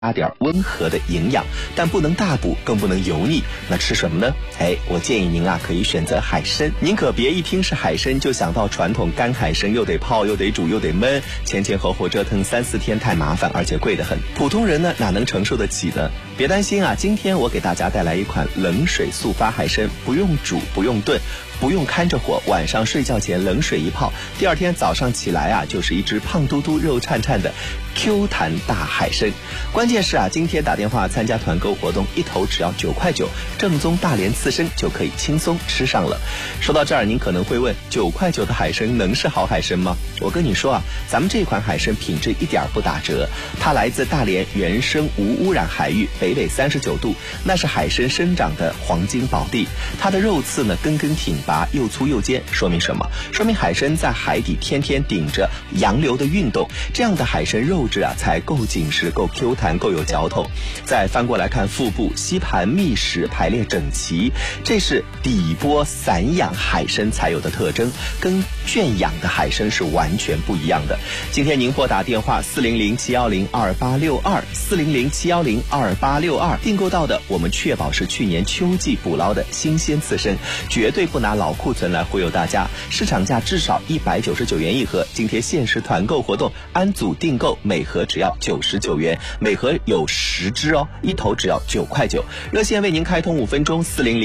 加点温和的营养，但不能大补，更不能油腻。那吃什么呢？我建议您可以选择海参。您可别一听是海参就想到传统干海参，又得泡又得煮又得焖，前后折腾3-4天太麻烦，而且贵得很。普通人呢哪能承受得起呢？别担心今天我给大家带来一款冷水速发海参，不用煮，不用炖，不用看着火，晚上睡觉前冷水一泡，第二天早上起来就是一只胖嘟嘟肉颤颤的 Q 弹大海参。关键是今天打电话参加团购活动，一头只要9块9，正宗大连刺身就可以轻松吃上了。说到这儿，您可能会问，9块9的海参能是好海参吗？我跟你说咱们这款海参品质一点不打折，它来自大连原生无污染海域，北纬39度，那是海参生长的黄金宝地。它的肉刺呢根根挺拔，又粗又尖，说明什么？说明海参在海底天天顶着洋流的运动，这样的海参肉质才够紧实，够 Q 弹，够有嚼头。再翻过来看腹部，吸盘密实，排列整齐，这是底波散养海参才有的特征，跟圈养的海参是完全不一样的。今天您拨打电话400-710-2862，400-710-2862，订购到的我们确保是去年秋季捕捞的新鲜刺参，绝对不拿老库存来忽悠大家。市场价至少199元一盒，今天限时团购活动，按组订购，每盒只要99元，每盒有10只一头只要9块9。热线为您开通5分钟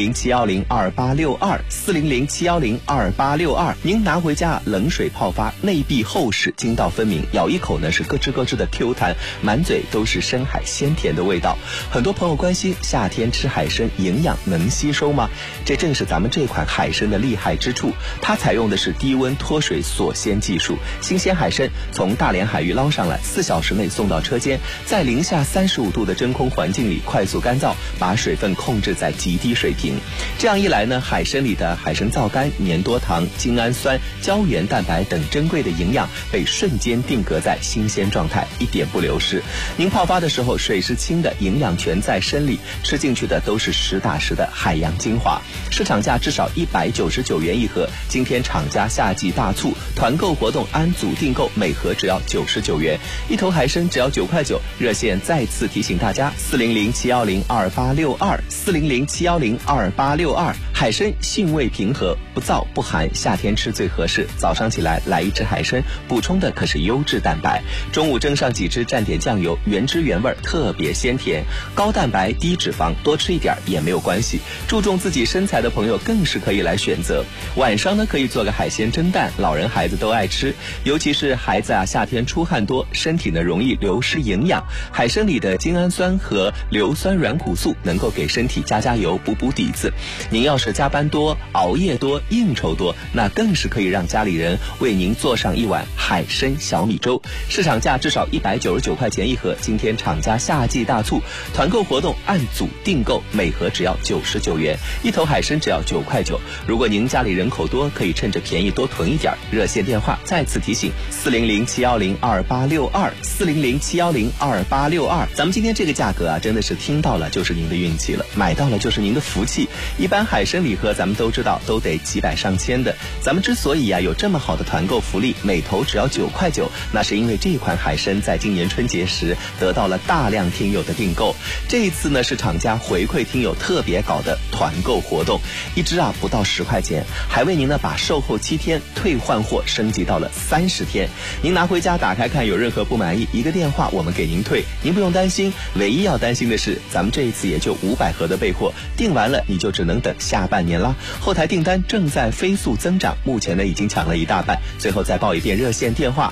，400-710-2862，400-710-2862。您拿回家冷水泡发，内壁厚实，筋道分明，咬一口呢是咯吱咯吱的 Q 弹，满嘴都是深海鲜甜的味道。很多朋友关心夏天吃海参营养能吸收吗？这正是咱们这款海参的厉害之处，它采用的是低温脱水锁鲜技术，新鲜海参从大连海域捞上来，4小时内送到车间，在零下35度的真空环境里快速干燥，把水分控制在极低水平。这样一来呢，海参里的海参皂苷、粘多糖、精氨酸、胶原蛋白等珍贵的营养被瞬间定格在新鲜状态，一点不流失。您泡发的时候水是清的，营养全在参里，吃进去的都是实打实的海洋精华。市场价至少199元一盒，今天厂家夏季大促团购活动，按组订购，每盒只要99元，一头海参只要9块9。热线再次提醒大家，400-710-2862，400-710-2862。海参性味平和，不燥不寒，夏天吃最合适。早上起来来一只海参，补充的可是优质蛋白。中午蒸上几只，蘸点酱油，原汁原味，特别鲜甜。高蛋白低脂肪，多吃一点也没有关系。注重自己身材的朋友更是可以来选择。晚上呢可以做个海鲜蒸蛋，老人孩子都爱吃，尤其是孩子夏天出汗多，身体呢容易流失营养。海参里的精氨酸和硫酸软骨素能够给身体加油，补底子。您要是加班多、熬夜多、应酬多，那更是可以让家里人为您做上一碗海参小米粥。市场价至少199块钱一盒，今天厂家夏季大促团购活动，按组订购，每盒只要99元，一头海参只要9块9。如果您家里人口多，可以趁着便宜多囤一点。热线电话再次提醒，400-710-2862，400-710-2862。咱们今天这个价格真的是听到了就是您的运气了，买到了就是您的福气。一般海参礼盒咱们都知道都得几百上千的，咱们之所以有这么好的团购福利，每头只要9块9，那是因为这款海参在今年春节时得到了大量听友的订购。这一次呢是厂家回馈听友特别搞的团购活动，一只不到10块钱，还为您呢把售后7天退换货升级到了30天。您拿回家打开看，有任何不满意，一个电话我们给您退，您不用担心。唯一要担心的是，咱们这一次也就500盒的备货，订完了你就只能等下半年啦。后台订单正在飞速增长，目前呢已经抢了一大半。最后再报一遍热线电话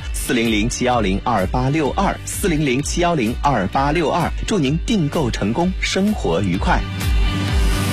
，400-710-2862，400-710-2862。祝您订购成功，生活愉快。